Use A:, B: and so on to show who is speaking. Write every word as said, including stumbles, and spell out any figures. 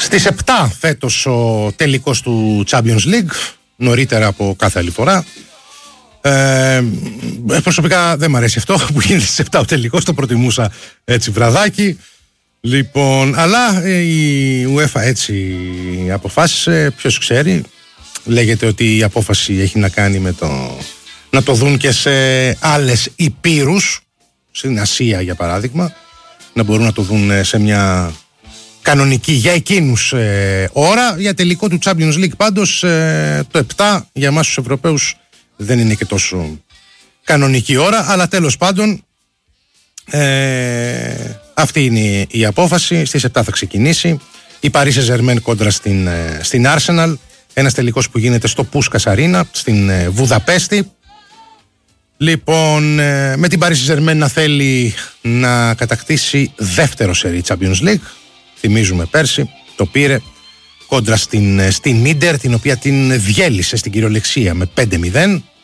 A: Στις επτά φέτος ο τελικός του Champions League, νωρίτερα από κάθε άλλη φορά. Ε, προσωπικά δεν μου αρέσει αυτό που γίνεται στις επτά ο τελικός, το προτιμούσα έτσι βραδάκι. Λοιπόν, αλλά η UEFA έτσι αποφάσισε, ποιος ξέρει. Λέγεται ότι η απόφαση έχει να κάνει με το να το δουν και σε άλλες υπήρους, στην Ασία για παράδειγμα, να μπορούν να το δουν σε μια κανονική για εκείνους ε, ώρα. Για τελικό του Champions League πάντως ε, το επτά για εμάς τους Ευρωπαίους δεν είναι και τόσο κανονική ώρα, αλλά τέλος πάντων ε, αυτή είναι η απόφαση. Στις επτά θα ξεκινήσει η Paris Saint-Germain κόντρα στην, ε, στην Arsenal, ένας τελικός που γίνεται στο Πούσκας Αρίνα στην ε, Βουδαπέστη. Λοιπόν, ε, με την Paris Saint-Germain να θέλει να κατακτήσει δεύτερο σερί Champions League. Θυμίζουμε πέρσι το πήρε κόντρα στην, στην Ίντερ, την οποία την διέλυσε στην κυριολεξία με πέντε μηδέν.